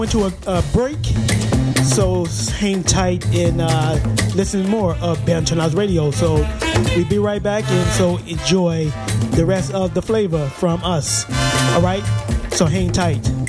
Went to a break, so hang tight and listen more of Banchanas Radio. So we'll be right back, and so enjoy the rest of the flavor from us. All right, so hang tight.